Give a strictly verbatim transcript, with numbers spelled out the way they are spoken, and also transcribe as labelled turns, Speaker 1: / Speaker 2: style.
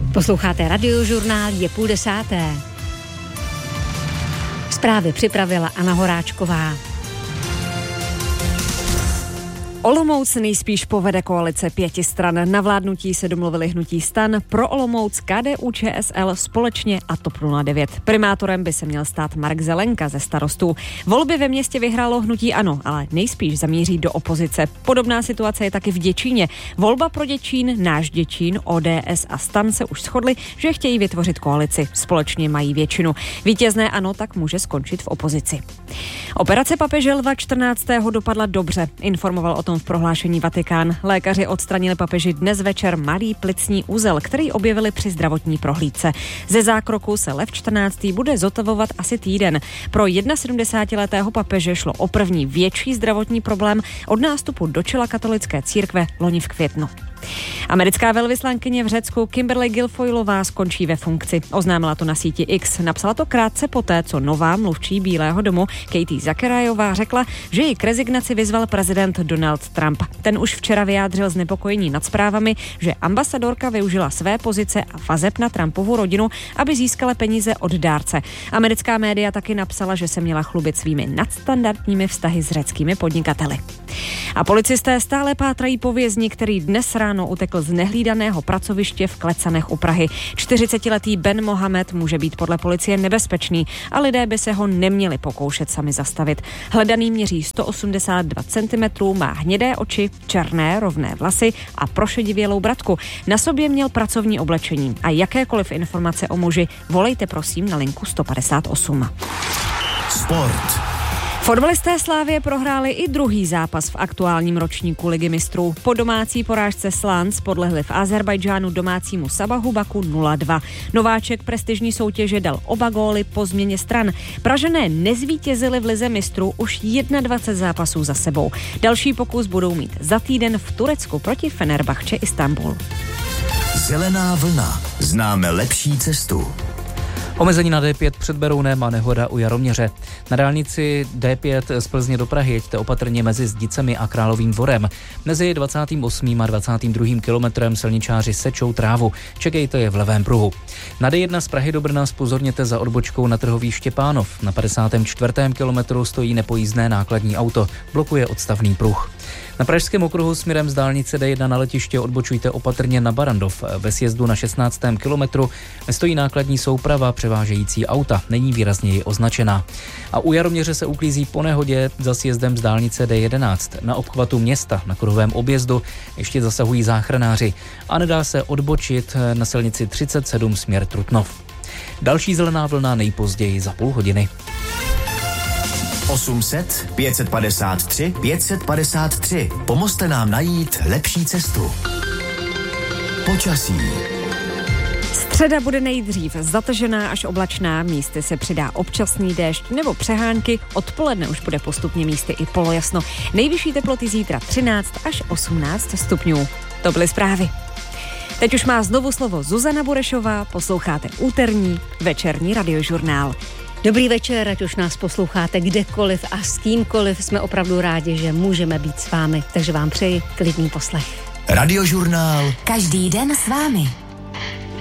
Speaker 1: Posloucháte Radiožurnál, je půl desáté. Zprávy připravila Anna Horáčková. Olomouc nejspíš povede koalice pěti stran. Na vládnutí se domluvili hnutí STAN, Pro Olomouc, K D U Č S L společně a TOP nula devět. Primátorem by se měl stát Marek Zelenka ze Starostů. Volby ve městě vyhrálo hnutí ANO, ale nejspíš zamíří do opozice. Podobná situace je taky v Děčíně. Volba pro Děčín, náš Děčín, O D S a STAN se už shodli, že chtějí vytvořit koalici. Společně mají většinu. Vítězné ANO tak může skončit v opozici. Operace papeže Lva čtrnáctého dopadla dobře, informoval o tom v prohlášení Vatikán. Lékaři odstranili papeži dnes večer malý plicní úzel, který objevili při zdravotní prohlídce. Ze zákroku se Lev čtrnáctý bude zotavovat asi týden. Pro sedmdesátijednoletého papeže šlo o první větší zdravotní problém od nástupu do čela katolické církve loni v květnu. Americká velvyslankyně v Řecku Kimberly Guilfoylová skončí ve funkci. Oznámila to na síti X. Napsala to krátce poté, co nová mluvčí Bílého domu Katie Zacharajová řekla, že ji k rezignaci vyzval prezident Donald Trump. Ten už včera vyjádřil znepokojení nad zprávami, že ambasadorka využila své pozice a vazeb na Trumpovu rodinu, aby získala peníze od dárce. Americká média taky napsala, že se měla chlubit svými nadstandardními vztahy s řeckými podnikateli. A policisté stále pátrají po vězni, který dnes ráno utekl z nehlídaného pracoviště v Klecanech u Prahy. čtyřicetiletý Ben Mohamed může být podle policie nebezpečný a lidé by se ho neměli pokoušet sami zastavit. Hledaný měří sto osmdesát dva centimetrů, má hnědé oči, černé rovné vlasy a prošedivělou bratku. Na sobě měl pracovní oblečení. A jakékoliv informace o muži volejte prosím na linku sto padesát osm.
Speaker 2: Sport.
Speaker 1: Fotbalisté Slavie prohráli i druhý zápas v aktuálním ročníku Ligy mistrů. Po domácí porážce Slans podlehli v Azerbajdžánu domácímu Sabahu Baku nula dva. Nováček prestižní soutěže dal oba góly po změně stran. Pražané nezvítězili v Lize mistrů už dvacet jedna zápasů za sebou. Další pokus budou mít za týden v Turecku proti Fenerbahče Istanbul.
Speaker 2: Zelená vlna. Známe lepší cestu.
Speaker 3: Omezení na D pět před Berounem a nehoda u Jaroměře. Na dálnici D pět z Plzně do Prahy jeďte opatrně mezi Zdicemi a Královým Dvorem. Mezi dvacátým osmým a dvacátým druhým kilometrem silničáři sečou trávu. Čekejte je v levém pruhu. Na D jedna z Prahy do Brna zpozorněte za odbočkou na Trhový Štěpánov. Na padesátém čtvrtém kilometru stojí nepojízdné nákladní auto. Blokuje odstavný pruh. Na pražském okruhu směrem z dálnice D jedna na letiště odbočujte opatrně na Barandov. Ve sjezdu na šestnáctém kilometru stojí nákladní souprava převážející auta, není výrazněji označená. A u Jaroměře se uklízí po nehodě za sjezdem z dálnice D jedenáct. Na obchvatu města na kruhovém objezdu ještě zasahují záchranáři a nedá se odbočit na silnici třicet sedm směr Trutnov. Další zelená vlna nejpozději za půl hodiny.
Speaker 2: osm set, pět set padesát tři, pět set padesát tři. Pomozte nám najít lepší cestu. Počasí.
Speaker 1: Středa bude nejdřív zatažená až oblačná, místy se přidá občasný déšť nebo přehánky, odpoledne už bude postupně místy i polojasno. Nejvyšší teploty zítra třináct až osmnáct stupňů. To byly zprávy. Teď už má znovu slovo Zuzana Burešová, posloucháte úterní večerní radiožurnál.
Speaker 4: Dobrý večer, ať už nás posloucháte kdekoliv a s kýmkoliv, jsme opravdu rádi, že můžeme být s vámi, takže vám přeji klidný poslech.
Speaker 2: Radiožurnál.
Speaker 5: Každý den s vámi.